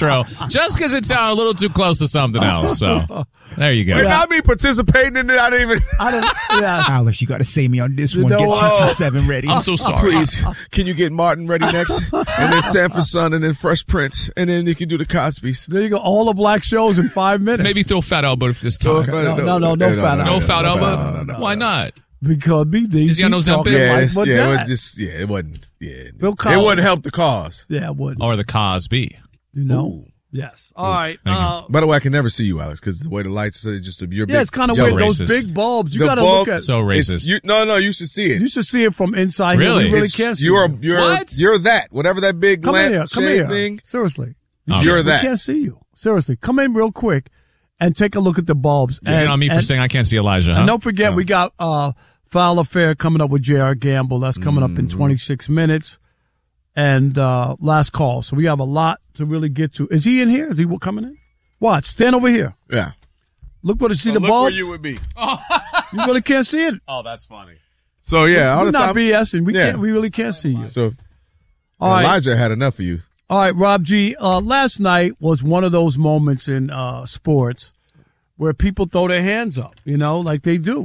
intro just because it sounded a little too close to something else. So there you go. Wait, not me participating in it. I don't. Yes. Alex, you got to save me on this one. Get 227 ready. I'm so sorry. Please, can you get Martin ready next? And then Sanford Son, and then Fresh Prince, and then you can do the Cosbys. There you go. All the black shows in 5 minutes. Maybe throw Fat Elbow this time. No Fat Elbow. No Fat Elbow? No. Why not? Because Is he on Ozempic? It wouldn't help the cause. Yeah, it wouldn't. Or the Cosby. You know? Yes. All right. By the way, I can never see you, Alex, because the way the lights are just you're big. Yeah, it's kind of so weird. racist. Those big bulbs. You The got to bulb- look at. So racist. You should see it. You should see it from inside Really? here. We really can't see You're it. you're that. Whatever that big Come in here. lamp Come shade here. thing. Seriously. You're We that. can't see you. Seriously. Come in real quick and take a look at the bulbs. You hit on me for saying I can't see Elijah, huh? And don't forget, we got Foul Affair coming up with J.R. Gamble. That's coming up in 26 minutes. And last call. So we have a lot to really get to. Is he in here? Is he coming in? Watch. Stand over here. Yeah. Look where see the look bulbs. where you would be. You really can't see it. Oh, that's funny. So yeah, all We're the not time. BSing. We really can't see you. So All right. Elijah had enough of you. All right, Rob G. Last night was one of those moments in sports where people throw their hands up, like they do.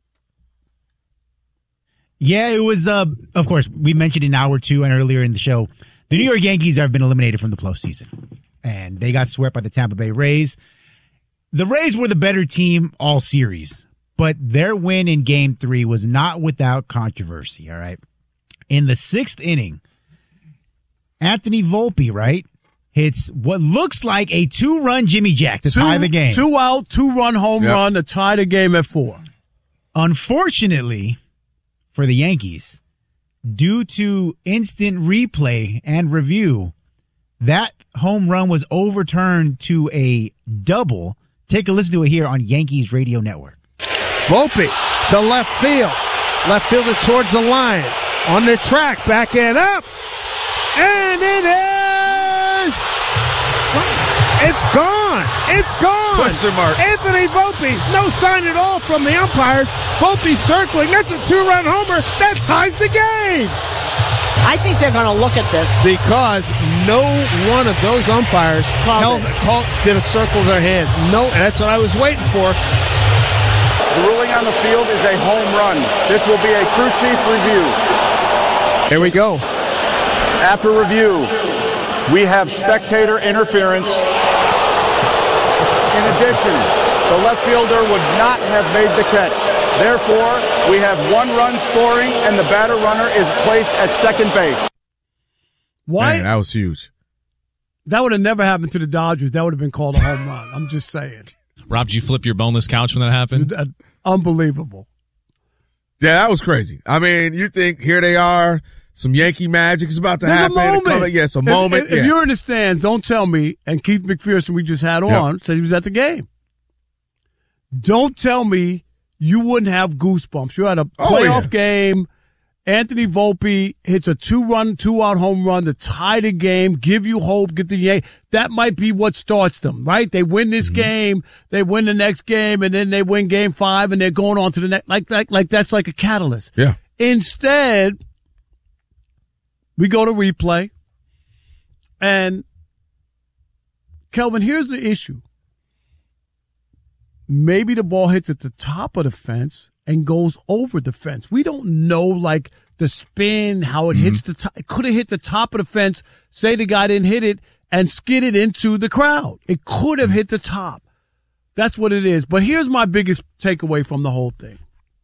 Yeah, it was, of course, we mentioned in hour 2 and earlier in the show, the New York Yankees have been eliminated from the postseason, and they got swept by the Tampa Bay Rays. The Rays were the better team all series, but their win in Game 3 was not without controversy, all right? In the 6th inning, Anthony Volpe, right, hits what looks like a 2-run Jimmy Jack to tie the game. 2-out, 2-run home run to tie the game at 4. Unfortunately for the Yankees, due to instant replay and review, that home run was overturned to a double. Take a listen to it here on Yankees Radio Network. Volpe to left field. Left fielder towards the line. On the track, back end up. And it is. It's gone. It's gone. Question mark. Anthony Volpe, no sign at all from the umpires. Volpe circling. That's a 2-run homer. That ties the game. I think they're going to look at this. Because no one of those umpires did a circle of their hand. No, that's what I was waiting for. The ruling on the field is a home run. This will be a crew chief review. Here we go. After review, we have spectator interference. In addition, the left fielder would not have made the catch. Therefore, we have 1 run scoring, and the batter runner is placed at second base. Why? Man, that was huge. That would have never happened to the Dodgers. That would have been called a home run. I'm just saying. Rob, did you flip your boneless couch when that happened? Unbelievable. Yeah, that was crazy. I mean, you think here they are, some Yankee magic is about to There's happen. a moment. Yes, a moment. If you're in the stands, don't tell me, and Keith McPherson we just had on said he was at the game. Don't tell me you wouldn't have goosebumps. You're at a playoff game. Anthony Volpe hits a 2-out home run to tie the game, give you hope, get the Yankees. That might be what starts them, right? They win this game, they win the next game, and then they win Game 5, and they're going on to the next. Like that's like a catalyst. Yeah. Instead, we go to replay, and Kelvin, here's the issue. Maybe the ball hits at the top of the fence and goes over the fence. We don't know, like, the spin, how it hits the top. It could have hit the top of the fence, say the guy didn't hit it, and skidded into the crowd. It could have hit the top. That's what it is. But here's my biggest takeaway from the whole thing.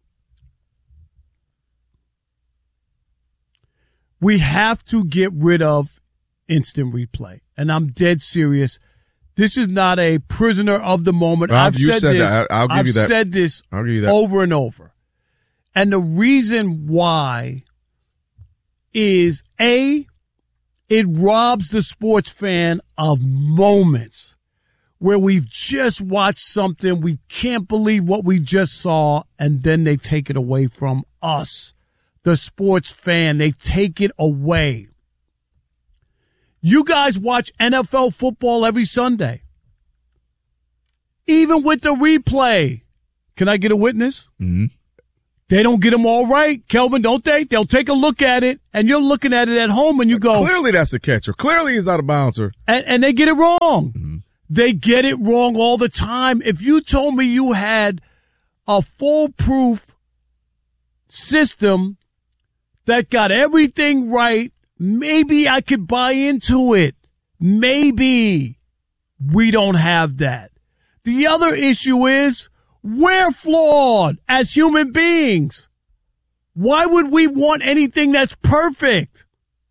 We have to get rid of instant replay. And I'm dead serious. This is not a prisoner of the moment. Rob, I've you said said this. that. I'll give you that. I've said this I'll give you that. over and over. And the reason why is, A, it robs the sports fan of moments where we've just watched something, we can't believe what we just saw, and then they take it away from us, the sports fan. They take it away. You guys watch NFL football every Sunday. Even with the replay. Can I get a witness? Mm-hmm. They don't get them all right, Kelvin, don't they? They'll take a look at it, and you're looking at it at home, and you go, clearly that's a catcher. Clearly he's out of bounds. And they get it wrong. Mm-hmm. They get it wrong all the time. If you told me you had a foolproof system that got everything right, maybe I could buy into it. Maybe. We don't have that. The other issue is we're flawed as human beings. Why would we want anything that's perfect?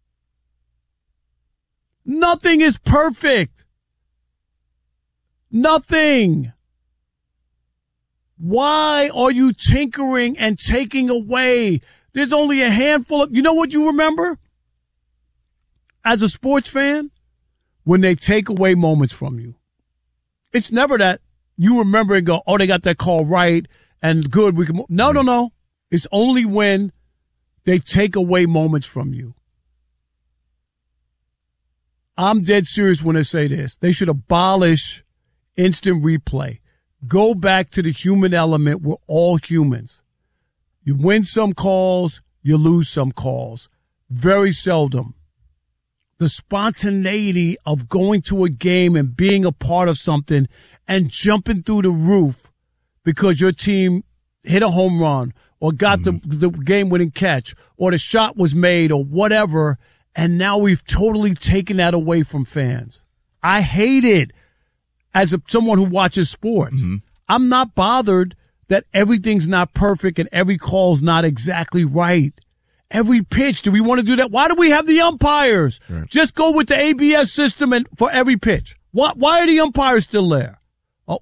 Nothing is perfect. Nothing. Why are you tinkering and taking away? There's only a handful of, you know what you remember? As a sports fan, when they take away moments from you. It's never that you remember and go, oh, they got that call right and good. We can. No. It's only when they take away moments from you. I'm dead serious when I say this. They should abolish instant replay. Go back to the human element. We're all humans. You win some calls, you lose some calls. Very seldom. The spontaneity of going to a game and being a part of something and jumping through the roof because your team hit a home run or got the game-winning catch or the shot was made or whatever, and now we've totally taken that away from fans. I hate it as someone who watches sports. Mm-hmm. I'm not bothered that everything's not perfect and every call's not exactly right. Every pitch, do we want to do that? Why do we have the umpires? Right. Just go with the ABS system and for every pitch. Why are the umpires still there? Oh,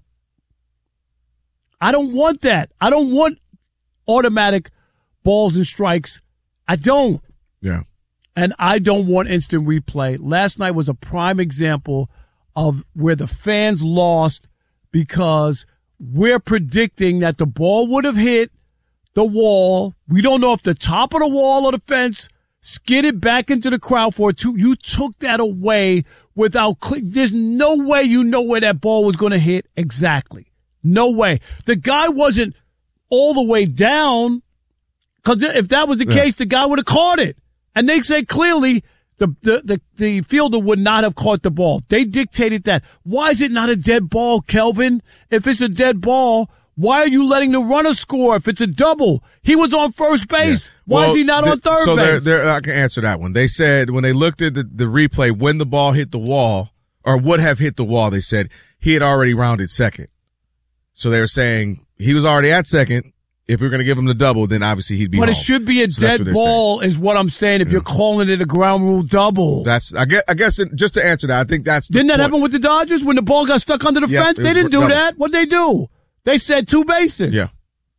I don't want that. I don't want automatic balls and strikes. I don't. Yeah. And I don't want instant replay. Last night was a prime example of where the fans lost because we're predicting that the ball would have hit the wall. We don't know if the top of the wall or the fence skidded back into the crowd for a two. You took that away without there's no way you know where that ball was going to hit exactly. No way. The guy wasn't all the way down because if that was the case, the guy would have caught it. And they say clearly the fielder would not have caught the ball. They dictated that. Why is it not a dead ball, Kelvin? If it's a dead ball, why are you letting the runner score if it's a double? He was on first base. Yeah. Why is he not on third base? So I can answer that one. They said when they looked at the replay, when the ball hit the wall or would have hit the wall, they said he had already rounded second. So they were saying he was already at second. If we're going to give him the double, then obviously he'd be But home. It should be a dead ball is what I'm saying if you're calling it a ground rule double. I guess just to answer that, I think that's Didn't that happen with the Dodgers when the ball got stuck under the fence? They didn't do that. What'd they do? They said two bases. Yeah.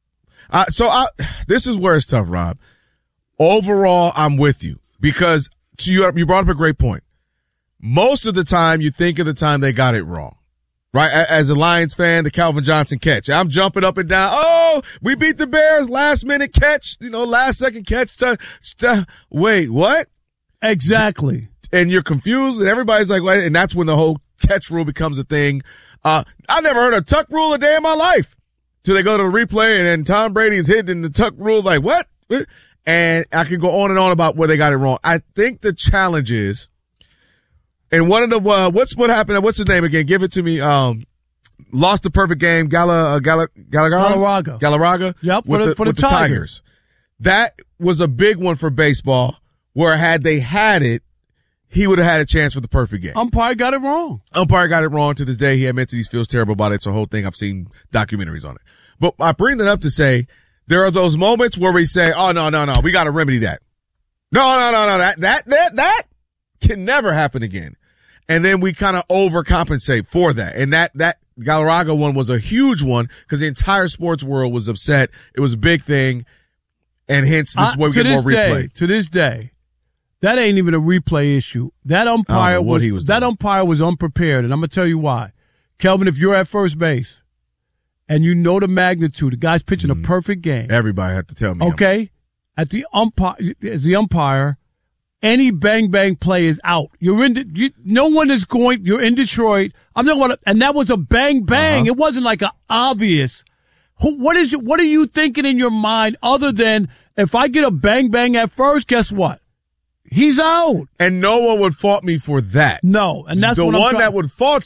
This is where it's tough, Rob. Overall, I'm with you because you brought up a great point. Most of the time, you think of the time they got it wrong, right? As a Lions fan, the Calvin Johnson catch. I'm jumping up and down. Oh, we beat the Bears. Last minute catch, last second catch. Wait, what? Exactly. And you're confused and everybody's like, what? And that's when the whole catch rule becomes a thing. I never heard a tuck rule a day in my life. Till they go to the replay and then Tom Brady's hitting the tuck rule like, what? And I can go on and on about where they got it wrong. I think the challenge is, and one of the, what happened? What's his name again? Give it to me. Lost the perfect game. Galarraga. Yep. For the Tigers. That was a big one for baseball where had they had it, he would have had a chance for the perfect game. Umpire got it wrong. To this day. He admits he feels terrible about it. It's a whole thing. I've seen documentaries on it. But I bring that up to say there are those moments where we say, oh, no. We got to remedy that. No. That can never happen again. And then we kind of overcompensate for that. And that Galarraga one was a huge one because the entire sports world was upset. It was a big thing. And hence this is where we get more replay. To this day. That ain't even a replay issue. That umpire was unprepared, and I'm gonna tell you why. Kelvin, if you're at first base and you know the magnitude, the guy's pitching a perfect game. Everybody had to tell me. Okay, as the umpire, any bang play is out. You're in Detroit. I'm talking about, and that was a bang. It wasn't like an obvious What are you thinking in your mind other than if I get a bang bang at first, guess what? He's out. And no one would fault me for that. No, and that's the what I'm one trying- that would fault